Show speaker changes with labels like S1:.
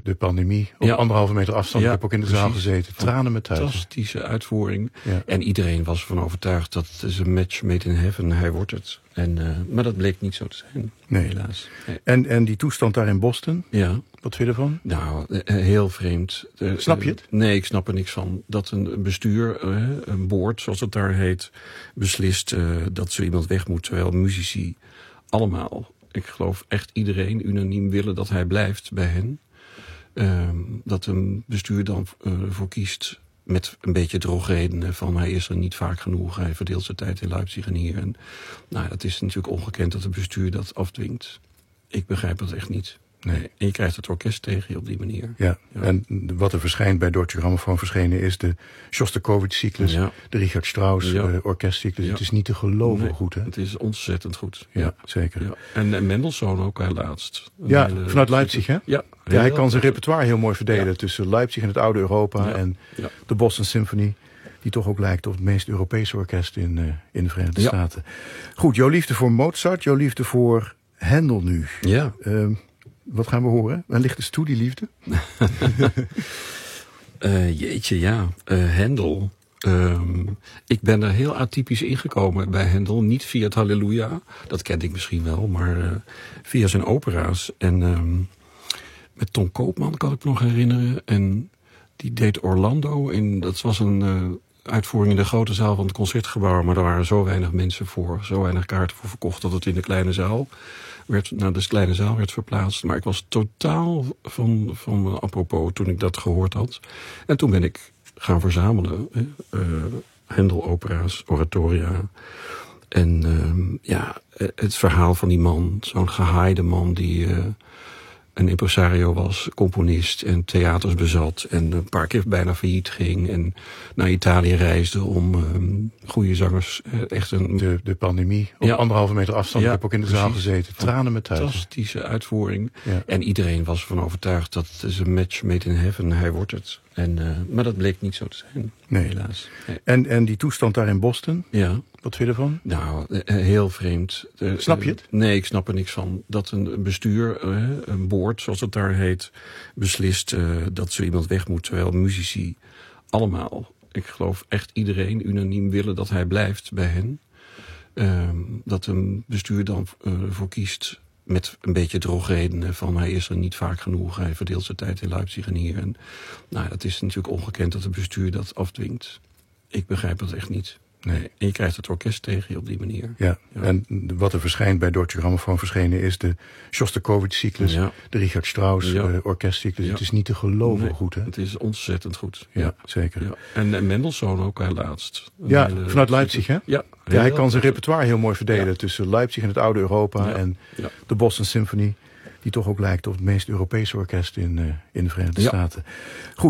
S1: de pandemie op 1,5 meter afstand. Ik heb ook in de zaal gezeten. Tranen met thuis.
S2: Fantastische uitvoering.
S1: Ja.
S2: En iedereen was ervan overtuigd dat het is een match made in heaven. Hij wordt het. Maar dat bleek niet zo te zijn.
S1: Nee.
S2: Helaas. Nee.
S1: En die toestand daar in Boston?
S2: Ja.
S1: Wat vind je ervan?
S2: Nou, heel vreemd.
S1: Snap je het?
S2: Nee, ik snap er niks van. Dat een bestuur, een board, zoals het daar heet, beslist dat zo iemand weg moet. Terwijl muzici allemaal, ik geloof echt iedereen, unaniem willen dat hij blijft bij hen. Dat een bestuur dan voor kiest met een beetje drogredenen van hij is er niet vaak genoeg. Hij verdeelt zijn tijd in Leipzig en hier. En, nou, dat is natuurlijk ongekend dat het bestuur dat afdwingt. Ik begrijp dat echt niet. Nee. En je krijgt het orkest tegen je op die manier.
S1: Ja. En wat er verschijnt bij Deutsche Grammophon verschenen is de Shostakovich-cyclus, de Richard Strauss orkestcyclus. Het is niet te geloven goed, hè?
S2: Het is ontzettend goed.
S1: Ja, zeker. Ja.
S2: En Mendelssohn ook laatst.
S1: Vanuit Leipzig, hè?
S2: Ja,
S1: hij kan zijn repertoire heel mooi verdelen tussen Leipzig en het oude Europa en de Boston Symphony, die toch ook lijkt op het meest Europese orkest in de Verenigde Staten. Goed, jouw liefde voor Mozart, jouw liefde voor Händel nu.
S2: Ja.
S1: Wat gaan we horen? Een lichte studieliefde?
S2: Jeetje, ja. Händel. Ik ben er heel atypisch ingekomen bij Händel. Niet via het Halleluja. Dat kende ik misschien wel. Maar via zijn opera's. En met Tom Koopman kan ik me nog herinneren. En die deed Orlando. Dat was een uitvoering in de grote zaal van het Concertgebouw. Maar er waren zo weinig mensen voor. Zo weinig kaarten voor verkocht dat het in de kleine zaal naar de kleine zaal werd verplaatst. Maar ik was totaal van apropos toen ik dat gehoord had. En toen ben ik gaan verzamelen. Händel-opera's, oratoria. En het verhaal van die man. Zo'n gehaaide man die een impresario was, componist en theaters bezat. En een paar keer bijna failliet ging. En naar Italië reisde om goede zangers. Echt
S1: de pandemie op 1,5 meter afstand. Ik heb ook in de zaal gezeten. Tranen met thuis.
S2: Fantastische uitvoering.
S1: Ja.
S2: En iedereen was ervan overtuigd dat het is een match made in heaven. Hij wordt het. Maar dat bleek niet zo te zijn.
S1: Nee.
S2: Helaas. Nee.
S1: En die toestand daar in Boston?
S2: Ja.
S1: Wat vind je ervan?
S2: Nou, heel vreemd.
S1: Snap je het?
S2: Nee, ik snap er niks van. Dat een bestuur, een board, zoals het daar heet, beslist dat zo iemand weg moet. Terwijl muzici allemaal, ik geloof echt iedereen, unaniem willen dat hij blijft bij hen. Dat een bestuur dan voor kiest met een beetje drogredenen van hij is er niet vaak genoeg. Hij verdeelt zijn tijd in Leipzig en hier. En, nou, dat is natuurlijk ongekend dat het bestuur dat afdwingt. Ik begrijp dat echt niet. Nee. En je krijgt het orkest tegen je op die manier.
S1: Ja. En wat er verschijnt bij Deutsche Grammophon verschenen is de Shostakovich-cyclus, de Richard Strauss orkestcyclus. Het is niet te geloven goed, hè?
S2: Het is ontzettend goed.
S1: Ja, zeker.
S2: Ja. En Mendelssohn ook laatst.
S1: Vanuit Leipzig, hè?
S2: Ja.
S1: Hij kan zijn repertoire heel mooi verdelen tussen Leipzig en het oude Europa en de Boston Symphony, die toch ook lijkt op het meest Europese orkest in de Verenigde Staten. Goed.